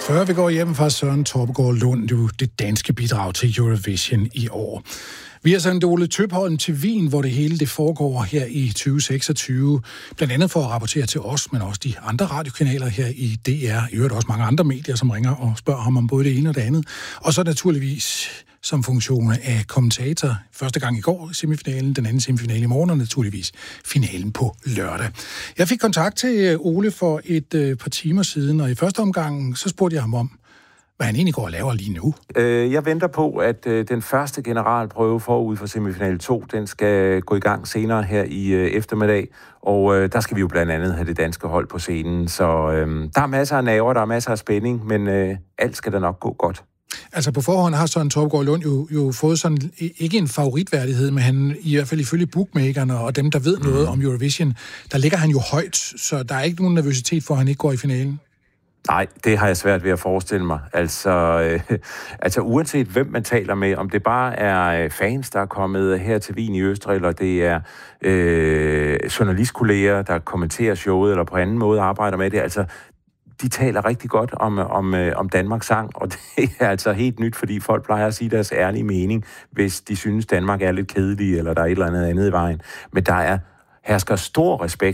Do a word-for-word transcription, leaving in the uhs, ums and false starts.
Før vi går hjem fra Søren Torpegaard Lund, jo det danske bidrag til Eurovision i år. Vi har sendt Ole Tøpholm til Wien, hvor det hele det foregår her i tyve seksogtyve. Blandt andet for at rapportere til os, men også de andre radiokanaler her i D R. I øvrigt også mange andre medier, som ringer og spørger ham om både det ene og det andet. Og så naturligvis som funktion af kommentator. Første gang i går semifinalen, den anden semifinale i morgen, og naturligvis finalen på lørdag. Jeg fik kontakt til Ole for et par timer siden, og i første omgang så spurgte jeg ham om, hvad han egentlig går og laver lige nu. Øh, jeg venter på, at øh, den første generalprøve forud for semifinale to, den skal gå i gang senere her i øh, eftermiddag, og øh, der skal vi jo blandt andet have det danske hold på scenen, så øh, der er masser af nerver, der er masser af spænding, men øh, alt skal da nok gå godt. Altså på forhånd har Søren Torpegaard Lund jo, jo fået sådan, ikke en favoritværdighed, men han i hvert fald ifølge bookmakerne og dem, der ved mm. noget om Eurovision, der ligger han jo højt, så der er ikke nogen nervøsitet for, at han ikke går i finalen. Nej, det har jeg svært ved at forestille mig. Altså, øh, altså uanset hvem man taler med, om det bare er fans, der er kommet her til Wien i Østrig, eller det er øh, journalistkolleger, der kommenterer showet, eller på anden måde arbejder med det, altså de taler rigtig godt om, om, om Danmarks sang, og det er altså helt nyt, fordi folk plejer at sige deres ærlige mening, hvis de synes, Danmark er lidt kedelig, eller der er et eller andet andet i vejen. Men der er hersker stor respekt